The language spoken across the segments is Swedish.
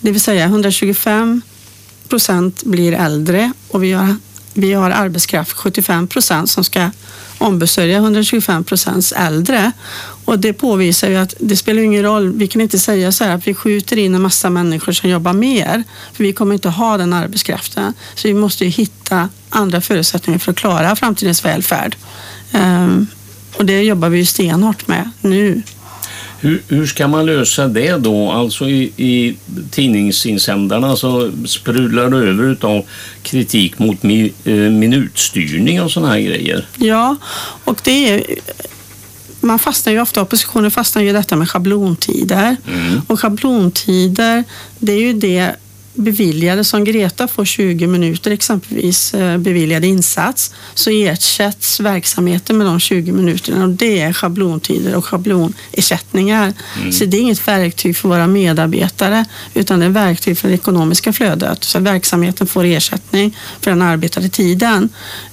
Det vill säga 125% blir äldre och vi har arbetskraft 75% som ska ombesörja 125% äldre. Och det påvisar ju att det spelar ingen roll, vi kan inte säga så här att vi skjuter in en massa människor som jobbar mer, för vi kommer inte ha den arbetskraften. Så vi måste ju hitta andra förutsättningar för att klara framtidens välfärd. Och det jobbar vi ju stenhårt med nu. Hur ska man lösa det då? Alltså i tidningsinsändarna så sprudlar det över utav kritik mot minutstyrning och såna här grejer. Ja, och det är... Man fastnar ju ofta, oppositionen fastnar ju i detta med schablontider. Och schablontider, det är ju det beviljade som Greta får 20 minuter exempelvis beviljad insats, så ersätts verksamheten med de 20 minuterna, och det är schablontider och schablonersättningar. Så det är inget verktyg för våra medarbetare, utan det är verktyg för det ekonomiska flödet, så verksamheten får ersättning för den arbetade tiden.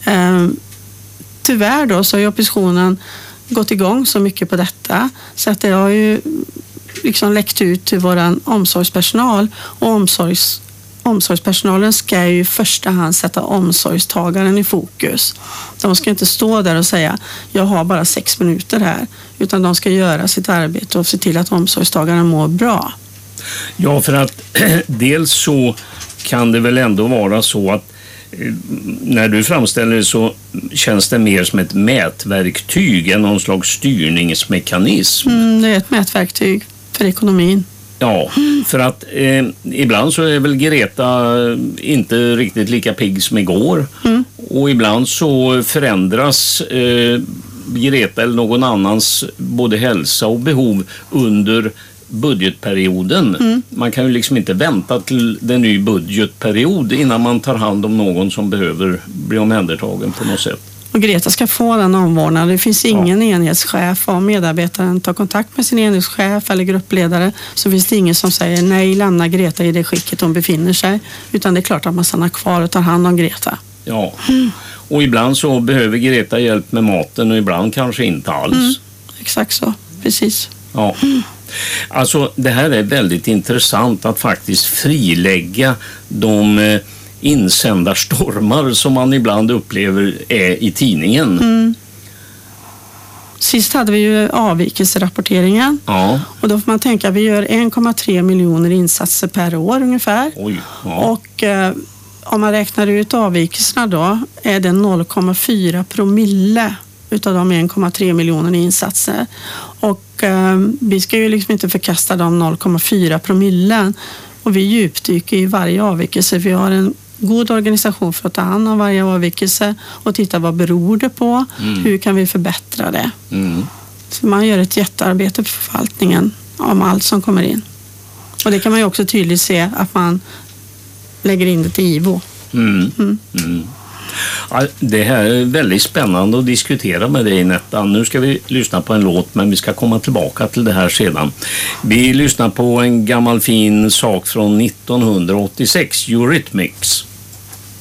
Tyvärr då så har ju oppositionen gått igång så mycket på detta, så att det har ju liksom läckt ut till våran omsorgspersonal, och omsorgspersonalen ska ju i första hand sätta omsorgstagaren i fokus. De ska inte stå där och säga jag har bara 6 minuter här, utan de ska göra sitt arbete och se till att omsorgstagaren mår bra. Ja, för att dels så kan det väl ändå vara så att när du framställer det så känns det mer som ett mätverktyg än någon slags styrningsmekanism. Det är ett mätverktyg för ekonomin. Ja, för att ibland så är väl Greta inte riktigt lika pigg som igår. Och ibland så förändras Greta eller någon annans både hälsa och behov under budgetperioden. Man kan ju liksom inte vänta till den ny budgetperiod innan man tar hand om någon som behöver bli omhändertagen på något sätt. Och Greta ska få den omvårdnaden. Det finns ingen enhetschef. Om medarbetaren tar kontakt med sin enhetschef eller gruppledare, så finns det ingen som säger nej, lämna Greta i det skicket hon befinner sig. Utan det är klart att man stannar kvar och tar hand om Greta. Ja, och ibland så behöver Greta hjälp med maten och ibland kanske inte alls. Exakt så, precis. Ja. Alltså det här är väldigt intressant att faktiskt frilägga de insändarstormar som man ibland upplever är i tidningen. Sist hade vi ju avvikelserapporteringen. Ja. Och då får man tänka att vi gör 1,3 miljoner insatser per år ungefär. Oj, ja. Och om man räknar ut avvikelserna då är det 0,4 promille utav de 1,3 miljoner insatser. Och vi ska ju liksom inte förkasta de 0,4 promillen. Och vi djupdyker i varje avvikelse. Vi har en god organisation för att ta hand om varje avvikelse och titta vad beror det på. Hur kan vi förbättra det? Så man gör ett jättearbete på förvaltningen om allt som kommer in. Och det kan man ju också tydligt se att man lägger in det till IVO. Ja, det här är väldigt spännande att diskutera med dig, Netta. Nu ska vi lyssna på en låt, men vi ska komma tillbaka till det här sedan. Vi lyssnar på en gammal fin sak från 1986, Eurythmics.